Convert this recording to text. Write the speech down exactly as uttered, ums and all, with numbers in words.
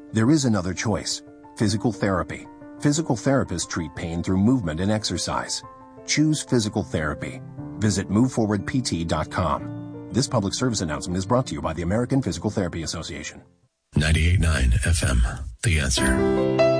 There is another choice: physical therapy. Physical therapists treat pain through movement and exercise. Choose physical therapy. Visit move forward p t dot com. This public service announcement is brought to you by the American Physical Therapy Association. ninety-eight point nine F M, The Answer.